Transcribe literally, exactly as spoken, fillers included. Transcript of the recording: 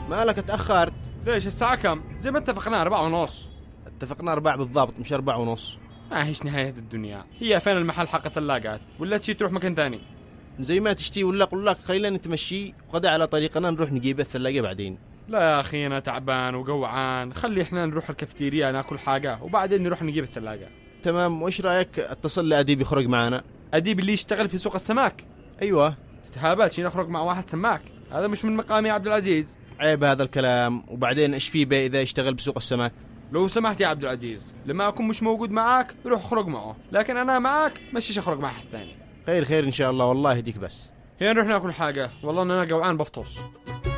مالك اتأخرت؟ ليش الساعة كم؟ زي ما اتفقنا أربعة ونص. اتفقنا أربعة بالضبط مش أربعة ونص. ما هيش نهاية الدنيا. هي فين المحل حق الثلاجات؟ ولا تشي تروح مكان ثاني؟ زي ما تشتي ولا أقول لك خلينا نتمشي وغدا على طريقنا نروح نجيب الثلاجة بعدين. لا يا أخي أنا تعبان وجوعان، خلي إحنا نروح الكافتيريا ناكل حاجة وبعدين نروح نجيب الثلاجة. تمام، وإيش رأيك اتصل لأديب يخرج معنا؟ أديب اللي يشتغل في سوق السمك؟ أيوة. تتهابات شي نخرج مع واحد سماك؟ هذا مش من مقامي يا عبد العزيز. عيب هذا الكلام، وبعدين إيش فيه بيه إذا يشتغل بسوق السمك؟ لو سمحت يا عبد العزيز، لما أكون مش موجود معاك روح اخرج معه، لكن أنا معاك مشيش اخرج مع حد ثاني. خير خير إن شاء الله، والله يهديك. بس هي نروح ناكل حاجة، والله أنا جوعان بفطس.